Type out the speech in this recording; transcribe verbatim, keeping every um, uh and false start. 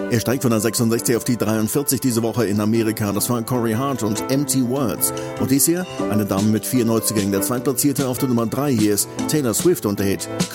Er steigt von der sechsundsechzig auf die dreiundvierzig diese Woche in Amerika. Das war Corey Hart und Empty Words. Und dies hier, eine Dame mit vier Neuzugängen. Der Zweitplatzierte auf der Nummer drei hier ist Taylor Swift und der Hit